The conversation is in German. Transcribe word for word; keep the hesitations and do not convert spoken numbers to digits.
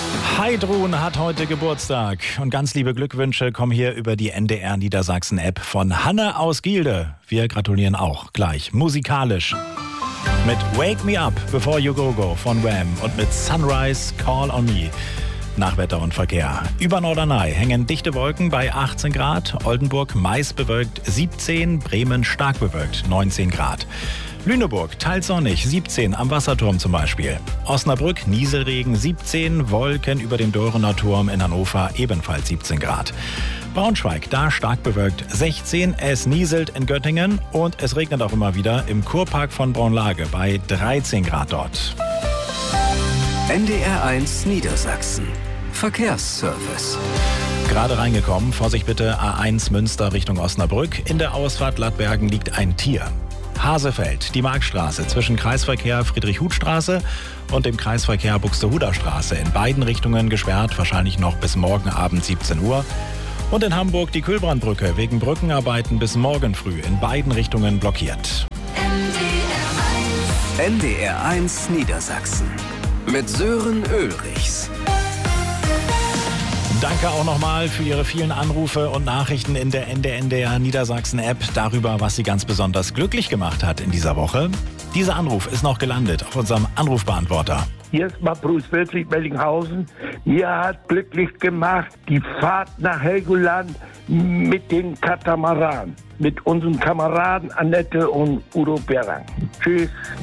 Heidrun hat heute Geburtstag und ganz liebe Glückwünsche kommen hier über die N D R Niedersachsen-App von Hanne aus Gielde. Wir gratulieren auch gleich musikalisch mit Wake Me Up Before You Go Go von Wham und mit Sunrise Call on Me. Nach Wetter und Verkehr. Über Norderney hängen dichte Wolken bei achtzehn Grad, Oldenburg meist bewölkt siebzehn, Bremen stark bewölkt neunzehn Grad. Lüneburg teils sonnig, siebzehn am Wasserturm zum Beispiel. Osnabrück Nieselregen siebzehn, Wolken über dem Dörener Turm in Hannover ebenfalls siebzehn Grad. Braunschweig da stark bewölkt sechzehn, es nieselt in Göttingen und es regnet auch immer wieder im Kurpark von Braunlage bei dreizehn Grad dort. N D R eins Niedersachsen. Verkehrsservice. Gerade reingekommen, Vorsicht bitte, A eins Münster Richtung Osnabrück. In der Ausfahrt Lattbergen liegt ein Tier. Hasefeld, die Marktstraße zwischen Kreisverkehr Friedrich-Huth-Straße und dem Kreisverkehr Buxtehuder Straße. In beiden Richtungen gesperrt, wahrscheinlich noch bis morgen Abend siebzehn Uhr. Und in Hamburg die Kühlbrandbrücke wegen Brückenarbeiten bis morgen früh in beiden Richtungen blockiert. N D R eins Niedersachsen mit Sören Ulrichs. Danke auch nochmal für Ihre vielen Anrufe und Nachrichten in der N D R Niedersachsen-App darüber, was Sie ganz besonders glücklich gemacht hat in dieser Woche. Dieser Anruf ist noch gelandet auf unserem Anrufbeantworter. Hier ist mal Bruce Wilfried Bellinghausen. Mir hat glücklich gemacht die Fahrt nach Helgoland mit den Katamaran. Mit unseren Kameraden Annette und Udo Berang. Tschüss.